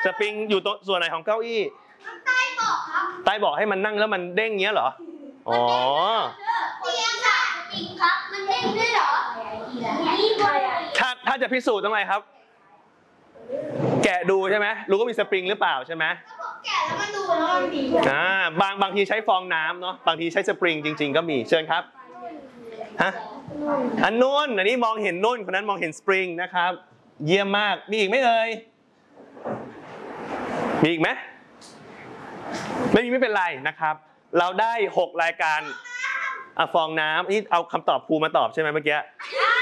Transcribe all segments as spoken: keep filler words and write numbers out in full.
สปริงอยู่ตัวส่วนไหนของเก้าอี้ใต้เบาะครับใต้เบาะให้มันนั่งแล้วมันเด้งเงี้ยเหรออ๋อเตียงค่ะสปริงครับมันเด้งด้วยเหรอถ้าถ้าจะพิสูจน์ต้องไงครับแกะดูใช่ไหมรู้ว่ามีสปริงหรือเปล่าใช่ไหมแกะแล้วมันดูแล้วมันดีอ่าบางบางทีใช้ฟองน้ำเนาะบางทีใช้สปริงจริงๆก็มีเชิญครับฮะอันนู้นอันนี้มองเห็นนู้นคนนั้นมองเห็นสปริงนะครับเยี่ยมมากมีอีกไหมเอ่ยมีอีกไหมไม่มีไม่เป็นไรนะครับเราได้หกรายการอ่ะฟองน้ำนี่เอาคำตอบครูมาตอบใช่ไหมเมื่อกี้ใช่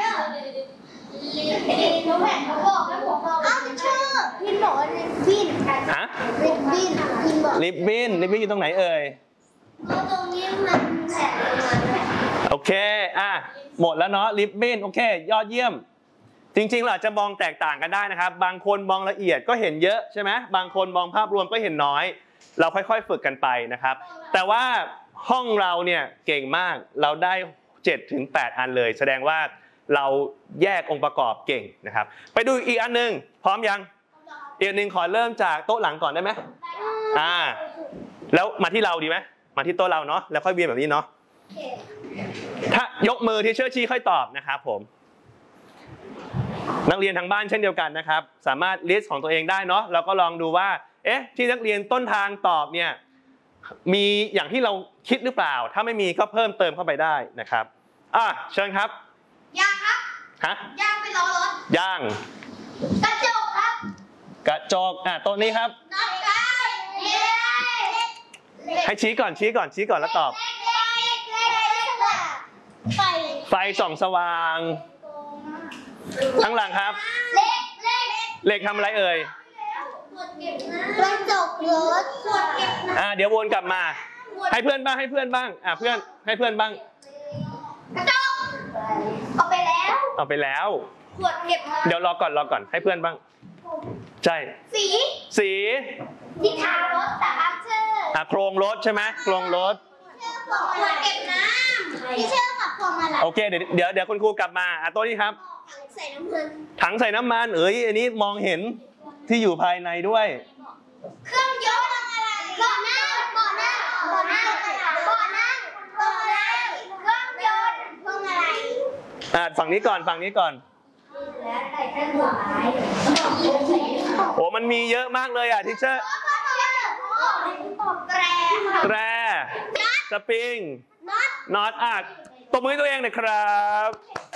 เขาแผ่นเขาบอกแล้วผมบอกอ้าวชื่อพินบอกว่าลิบบินฮะลิบบินพินบอกลิบบินลิบบินอยู่ตรงไหนเอ่ยตรงนี้มันแฉะโอเคอ่ะหมดแล้วเนาะลิบบินโอเคยอดเยี่ยมจริงๆเราอาจจะมองแตกต่างกันได้นะครับบางคนมองละเอียดก็เห็นเยอะใช่ไหมบางคนมองภาพรวมก็เห็นน้อยเราค่อยๆฝึกกันไปนะครับแต่ว่าห้องเราเนี่ยเก่งมากเราได้เจ็ดถึงแปดอันเลยแสดงว่าเราแยกองค์ประกอบเก่งนะครับไปดูอีกอันนึงพร้อมยังอีกอันนึงขอเริ่มจากโต๊ะหลังก่อนได้ไหมอ่าแล้วมาที่เราดีไหมมาที่โต๊ะเราเนาะแล้วค่อยเวียนแบบนี้เนาะถ้ายกมือที่เชื่อชี้ค่อยตอบนะครับผมนักเรียนทางบ้านเช่นเดียวกันนะครับสามารถลิสต์ของตัวเองได้เนาะแล้วก็ลองดูว่าเอ๊ะที่นักเรียนต้นทางตอบเนี่ยมีอย่างที่เราคิดหรือเปล่าถ้าไม่มีก็เพิ่มเติมเข้าไปได้นะครับอ่ะเชิญครับย่างครับฮะย่างไปล้อรถย่างกระจกครับกระจกอ่ะโต๊ะนี้ครับน็อตครับให้ชี้ก่อนชี้ก่อนชี้ก่อนแล้วตอบไฟไฟส่องสว่างข้างหลังครับเล็กเล็กเหล็กทำอะไรเอ่ยกระจกรถขวดเก็บน้ำอ่าเดี๋ยววนกลับมาให้เพื่อนบ้างให้เพื่อนบ้างอ่าเพื่อนให้เพื่อนบ้างกระจกเอาไปแล้วเอาไปแล้วขวดเก็บน้ำเดี๋ยวรอก่อนรอก่อนให้เพื่อนบ้างใช่สีสีที่ทางรถแต่อัพเชอร์อ่ะโครงรถใช่ไหมโครงรถขวดเก็บน้ำที่เชื่อกับพวงมาลัยโอเคเดี๋ยวเดี๋ยวเดี๋ยวคุณครูกลับมาอ่ะโต๊ะนี้ครับใส่น้ำมันถังใส่น้ำมันเอ้ยอันนี้มองเห็นที่อยู่ภายในด้วยเครื่องยนต์อะไรเบาะนั่งเบาะนั่งเบาะนั่งเบาะนั่งเบาะนั่งเครื่องยนต์พวงมาลัยอ่ะฝั่งนี้ก่อนฝั่งนี้ก่อนโอ้มันมีเยอะมากเลยอ่ะทิเชอร์แตรแตรสปริงน็อตอ่ะตบมือตัวเองหน่อยครับ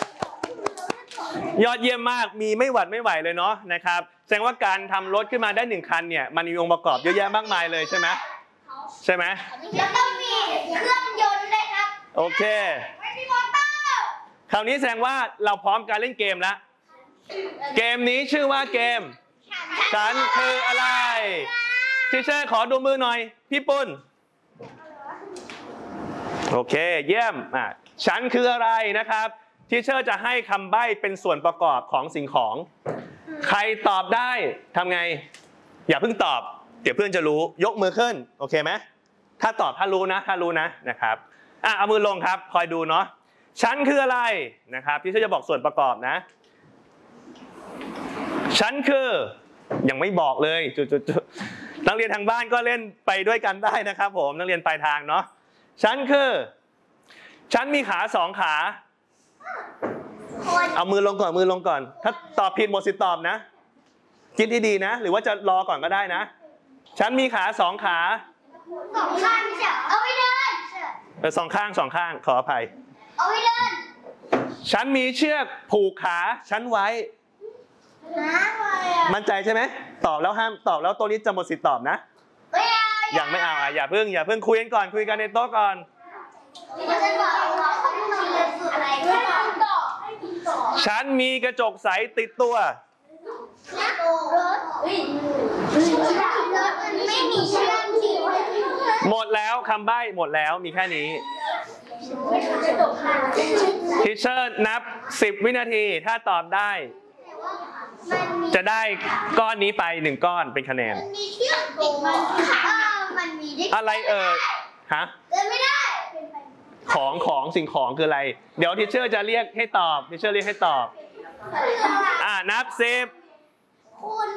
ยอดเยี่ยมมากมีไม่หวัดไม่ไหวเลยเนาะนะครับแสดงว่าการทำรถขึ้นมาได้หนึ่งคันเนี่ยมันมีองค์ประกอบเยอะแยะมากมายเลยใช่ไหมใช่ไหมแล้วต้องมีเครื่องยนต์ด้วยครับโอเคไม่มีมอเตอร์คราวนี้แสดงว่าเราพร้อมการเล่นเกมแล้วเกมนี้ชื่อว่าเกมฉันคืออะไรทีเชอร์ขอดูมือหน่อยพี่ปุ้นโอเคเยี่ยมอ่ะฉันคืออะไรนะครับทีเชอร์จะให้คำใบ้เป็นส่วนประกอบของสิ่งของใครตอบได้ทำไงอย่าเพิ่งตอบเดี๋ยวเพื่อนจะรู้ยกมือขึ้นโอเคไหมถ้าตอบถ้ารู้นะถ้ารู้นะนะครับอ่ะเอามือลงครับคอยดูเนาะฉันคืออะไรนะครับทีเชอร์จะบอกส่วนประกอบนะฉันคือยังไม่บอกเลยจุดๆนักเรียนทางบ้านก็เล่นไปด้วยกันได้นะครับผมนักเรียนปลายทางเนาะฉันคือฉันมีขาสองขาเอามือลงก่อนมือลงก่อนถ้าตอบผิดหมดสิทธิ์ตอบนะคิดดีๆนะหรือว่าจะรอก่อนก็ได้นะฉันมีขาสองขาสองข้างเฉยเอาไว้เดินเออสองข้างสองข้างขออภัยเอาไว้เดินฉันมีเชือกผูกขาฉันไว้มั่นใจใช่ไหมตอบแล้วห้ามตอบแล้วตัวนี้จะหมดสิทธิ์ตอบนะไม่เอายังไม่เอาอ่ะอย่าเพิ่งอย่าเพิ่งคุยกันก่อนคุยกันในโต๊ะก่อนฉันมีกระจกใสติดตัวหมดแล้วคำใบ้หมดแล้วมีแค่นี้ทีเชอร์นับสิบวินาทีถ้าตอบได้จะได้ก้อนนี้ไปหนึ่งก้อนเป็นคะแนนอะไรเอ่ยฮะของของสิ่งของคืออะไรเดี๋ยวทีเชอร์จะเรียกให้ตอบทีเชอร์เรียกให้ตอบอ่านับสิบ